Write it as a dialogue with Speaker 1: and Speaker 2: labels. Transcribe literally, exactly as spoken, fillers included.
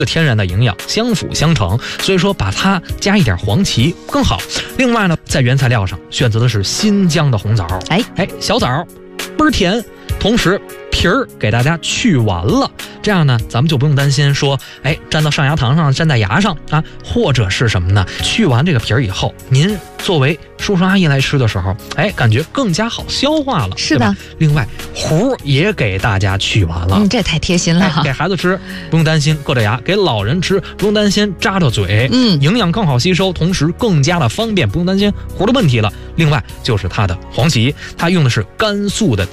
Speaker 1: 天然的营养相辅相成，所以说把它加一点黄芪更好。另外呢，在原材料上选择的是新疆的红枣，
Speaker 2: 哎
Speaker 1: 哎，小枣倍儿甜，同时皮儿给大家去完了，这样呢，咱们就不用担心说，哎，粘到上牙膛上，粘在牙上啊，或者是什么呢？去完这个皮儿以后，您作为叔叔阿姨来吃的时候，哎，感觉更加好消化了。
Speaker 2: 是的。
Speaker 1: 另外，核也给大家去完了，
Speaker 2: 嗯，这太贴心了哈、
Speaker 1: 哎。给孩子吃不用担心硌着牙，给老人吃不用担心扎着嘴，
Speaker 2: 嗯，
Speaker 1: 营养更好吸收，同时更加的方便，不用担心核的问题了。另外就是它的黄芪，它用的是甘肃的。